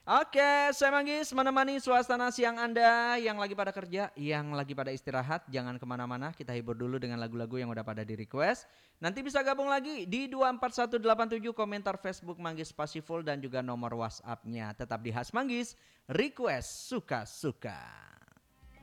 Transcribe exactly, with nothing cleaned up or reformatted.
Oke, saya Manggis menemani suasana siang Anda yang lagi pada kerja, yang lagi pada istirahat. Jangan kemana-mana, kita hibur dulu dengan lagu-lagu yang udah pada di request. Nanti bisa gabung lagi di dua empat satu delapan tujuh komentar Facebook Manggis Pasiful dan juga nomor WhatsApp-nya. Tetap di Has Manggis, request suka-suka.